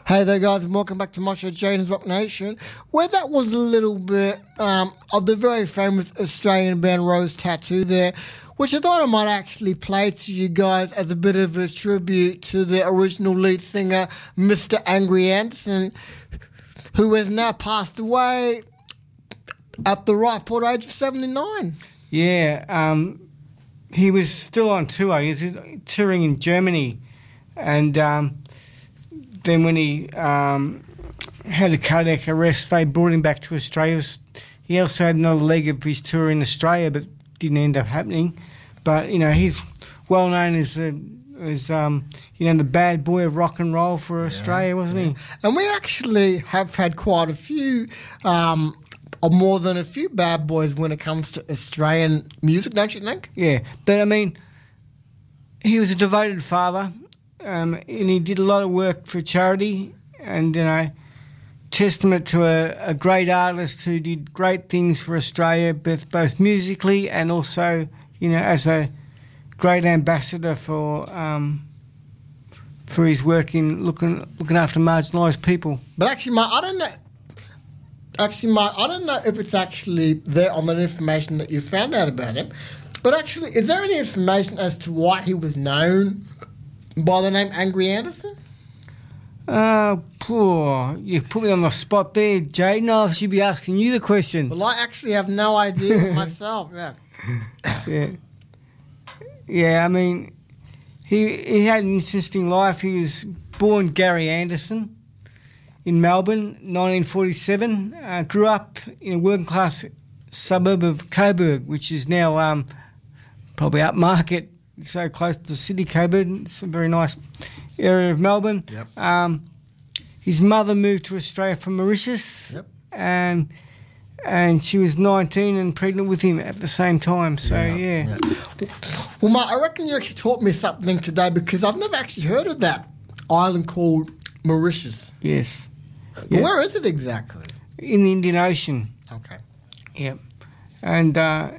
Hey there, guys, and welcome back to my show, Jaden's Rock Nation, where that was a little bit of the very famous Australian band Rose Tattoo there, which I thought I might actually play to you guys as a bit of a tribute to the original lead singer, Mr. Angry Anderson, who has now passed away at the ripe old age of 79. Yeah, he was still on tour. He was touring in Germany, and then when he had a cardiac arrest, they brought him back to Australia. He also had another leg of his tour in Australia, but didn't end up happening. But, you know, he's well known as the bad boy of rock and roll for Australia, wasn't he? And we actually have had quite a few, or more than a few bad boys when it comes to Australian music, don't you think? Yeah, but I mean, he was a devoted father. And he did a lot of work for charity, and, you know, testament to a great artist who did great things for Australia, both musically and also, you know, as a great ambassador for his work in looking after marginalised people. But actually, Mike, I don't know if it's actually there on the information that you found out about him. But actually, is there any information as to why he was known by the name Angry Anderson? Poor. You put me on the spot there, Jay. No, I should be asking you the question. Well, I actually have no idea myself, yeah. Yeah, I mean, he had an interesting life. He was born Gary Anderson in Melbourne, 1947. Grew up in a working-class suburb of Coburg, which is now probably upmarket. So close to the city, Coburg. It's a very nice area of Melbourne. Yep. His mother moved to Australia from Mauritius. Yep. And she was 19 and pregnant with him at the same time. So, yeah. Well, Mark, I reckon you actually taught me something today because I've never actually heard of that island called Mauritius. Yes. Yep. Where is it exactly? In the Indian Ocean. Okay. Yep. And,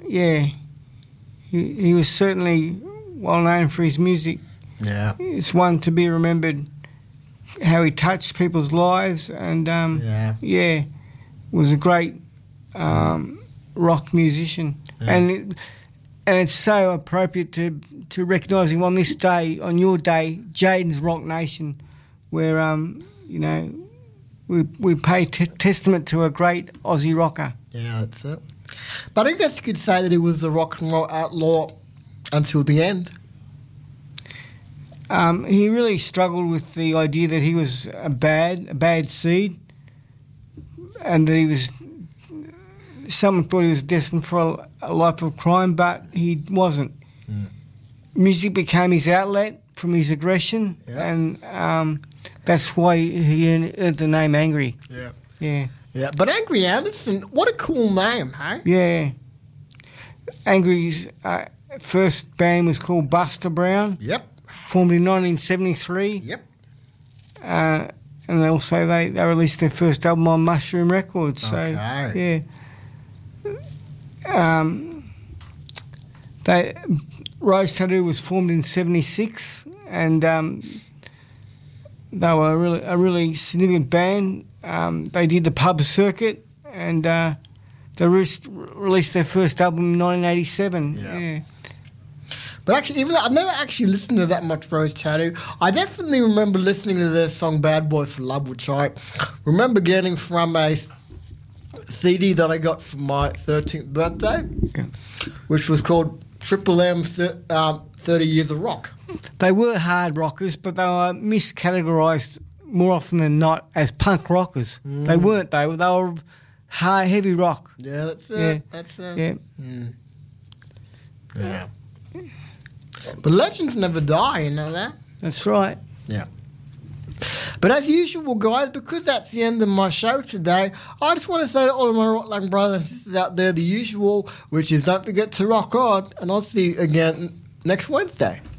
he was certainly well known for his music. Yeah. It's one to be remembered, how he touched people's lives, and was a great rock musician. Yeah. And it's so appropriate to recognise him on this day, on your day, Jaden's Rock Nation, where you know, we pay testament to a great Aussie rocker. Yeah, that's it. But I guess you could say that he was the rock and roll outlaw until the end. He really struggled with the idea that he was a bad seed, and that he was. Someone thought he was destined for a life of crime, but he wasn't. Mm. Music became his outlet from his aggression, and that's why he earned the name Angry. Yeah. Yeah. Yeah, but Angry Anderson, what a cool name, hey? Yeah. Angry's first band was called Buster Brown. Yep. Formed in 1973. Yep. And they released their first album on Mushroom Records. So, okay. Yeah. Rose Tattoo was formed in 1976, and they were a really significant band. They did the pub circuit, and they released their first album in 1987. Yeah. But actually, even though I've never actually listened to that much Rose Tattoo, I definitely remember listening to their song Bad Boy for Love, which I remember getting from a CD that I got for my 13th birthday, which was called Triple M's 30 Years of Rock. They were hard rockers, but they were miscategorised more often than not as punk rockers. Mm. They weren't. They were high, heavy rock. Yeah, that's it. Yeah. That's it. Yeah. Mm. Yeah. But legends never die, you know that? That's right. Yeah. But as usual, guys, because that's the end of my show today, I just want to say to all of my Rockland brothers and sisters out there the usual, which is don't forget to rock on, and I'll see you again next Wednesday.